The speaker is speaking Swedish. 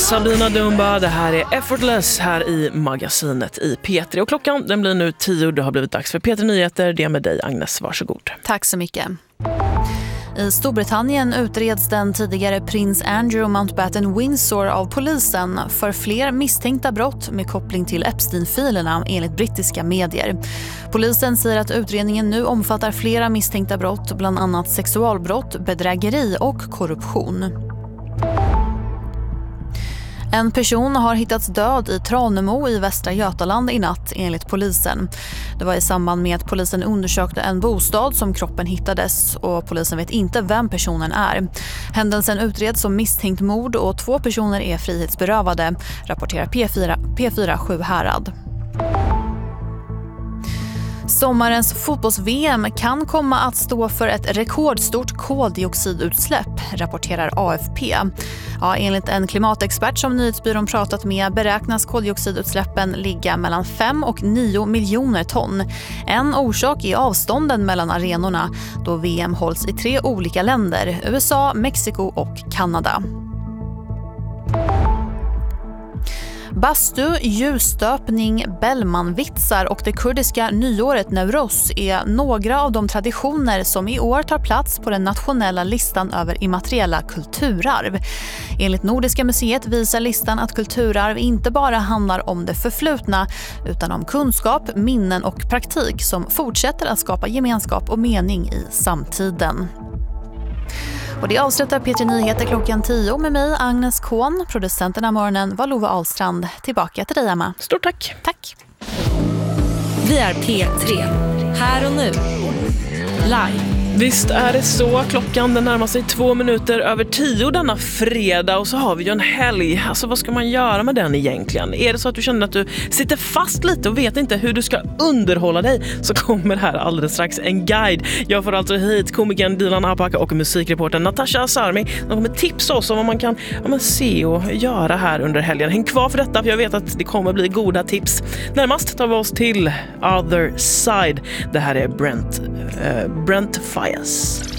Sabina Dumba, det här är Effortless här i magasinet i P3. Och klockan den blir nu 10, det har blivit dags för P3 Nyheter. Det är med dig, Agnes, varsågod. Tack så mycket. I Storbritannien utreds den tidigare prins Andrew Mountbatten Windsor av polisen för fler misstänkta brott med koppling till Epstein-filerna enligt brittiska medier. Polisen säger att utredningen nu omfattar flera misstänkta brott, bland annat sexualbrott, bedrägeri och korruption. En person har hittats död i Tranemo i Västra Götaland i natt enligt polisen. Det var i samband med att polisen undersökte en bostad som kroppen hittades och polisen vet inte vem personen är. Händelsen utreds som misstänkt mord och 2 personer är frihetsberövade, rapporterar P4 Sjuhärad. Sommarens fotbolls-VM kan komma att stå för ett rekordstort koldioxidutsläpp, rapporterar AFP. Ja, enligt en klimatexpert som nyhetsbyrån pratat med beräknas koldioxidutsläppen ligga mellan 5 och 9 miljoner ton. En orsak är avstånden mellan arenorna då VM hålls i 3 olika länder, USA, Mexiko och Kanada. Bastu, ljusstöpning, Bellmanvitsar och det kurdiska nyåret Newroz är några av de traditioner som i år tar plats på den nationella listan över immateriella kulturarv. Enligt Nordiska museet visar listan att kulturarv inte bara handlar om det förflutna utan om kunskap, minnen och praktik som fortsätter att skapa gemenskap och mening i samtiden. Och det avslutar P3 Nyheter klockan 10 med mig, Agnes Kohn. Producenterna morgonen var Lova Ahlstrand. Tillbaka till dig, Emma. Stort tack. Tack. Vi är P3. Här och nu. Live. Visst är det så. Klockan den närmar sig 2 minuter över 10 denna fredag och så har vi ju en helg. Alltså vad ska man göra med den egentligen? Är det så att du känner att du sitter fast lite och vet inte hur du ska underhålla dig, så kommer här alldeles strax en guide. Jag får alltså hit komikern Dilan Apaka och musikreportern Natasha Asarmi. De kommer tipsa oss om vad man kan se och göra här under helgen. Häng kvar för detta, för jag vet att det kommer bli goda tips. Närmast tar vi oss till Other Side. Det här är Brent Fias.